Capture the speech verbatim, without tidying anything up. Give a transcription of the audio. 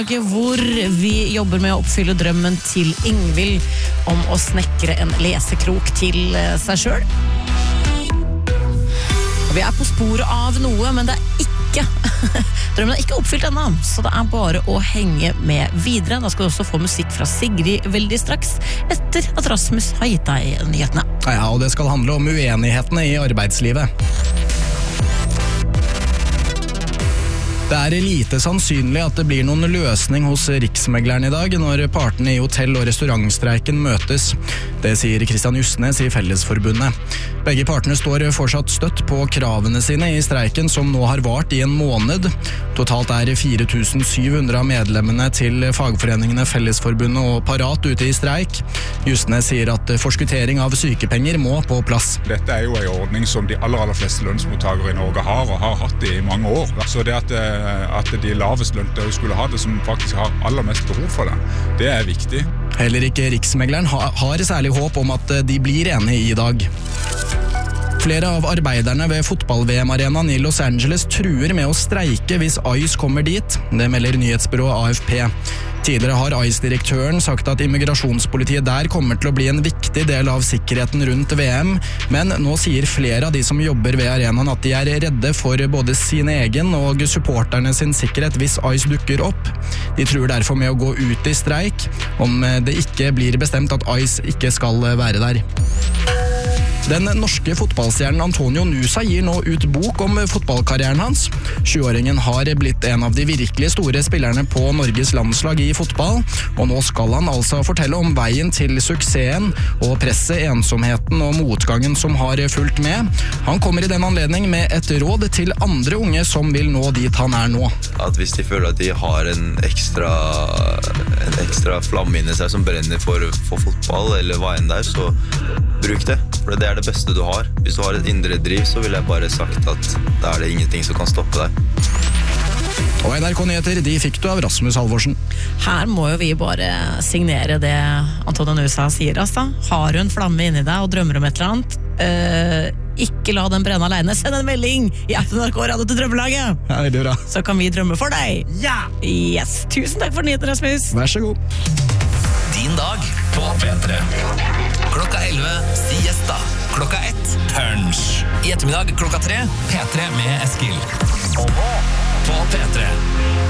Hvor vi jobber med å oppfylle drømmen til Ingvild om å snekre en lesekrok til seg selv. Vi er på sporet av noe, men det er ikke drømmen er ikke oppfylt ennå, så det er bare å henge med videre. Da skal du også få musikk fra Sigrid veldig straks, etter at Rasmus har gitt deg nyhetene. Ja, og det skal handle om uenighetene i arbeidslivet. Det er lite sannsynlig at det blir noen løsning hos Riksmegleren i dag når partene i hotell- og restaurantstreiken møtes. Det sier Kristian Justnes i Fellesforbundet. Begge partene står fortsatt støtt på kravene sine i streiken som nå har vart i en måned. Totalt er fire tusen syv hundre av medlemmene til fagforeningene Fellesforbundet og Parat ute i streik. Justnes sier at forskuttering av sykepenger må på plass. Dette er jo en ordning som de aller, aller fleste lønnsmottakere i Norge har og har hatt i mange år. Så det at at de lavest lønte skulle ha det, som faktisk har aller mest behov for det, det er viktig. Heller ikke Riksmegleren har særlig håp om at de blir enige i dag. Flere av arbeiderne ved fotball-V M-arenaen i Los Angeles truer med å streike hvis ICE kommer dit. Det melder nyhetsbyrået A F P. Tidligere har ICE-direktøren sagt at immigrasjonspolitiet der kommer til å bli en viktig del av sikkerheten rundt V M, men nå sier flere av de som jobber ved arenaen at de er redde for både sin egen og supporterne sin sikkerhet hvis ICE dukker opp. De truer derfor med å gå ut i streik om det ikke blir bestemt at ICE ikke skal være der. Den norske fotballstjernen Antonio Nusa gir nå ut bok om fotballkarrieren hans. tjueåringen har blitt en av de virkelig store spillerne på Norges landslag i fotball, og nå skal han altså fortelle om veien til suksessen og presset, ensomheten og motgangen som har fulgt med. Han kommer i den anledning med et råd til andre unge som vil nå dit han er nå. At hvis de føler at de har en ekstra, en ekstra flamme inni seg som brenner for, for fotball eller hva enn der, så bruk det. For det er det beste du har. Hvis du har et indre driv, så vil jeg bare sagt at da er det ingenting som kan stoppe deg. Og N R K-nyheter, de fikk du av Rasmus Halvorsen. Her må jo vi bare signere det Antonio Nusa sier, altså. Har du en flamme inni deg og drømmer om et eller annet, øh, ikke la den brenne alene. Send en melding i appen N R K Radio til Drømmelaget. Ja, det er bra. Så kan vi drømme for deg. Ja! Yes, tusen takk for nyheten, Rasmus. Vær så god. Din dag på P tre. Klokka elleve, siesta. Klokka ett, punch. I ettermiddag klokka tre, P tre med Eskil. På P tre.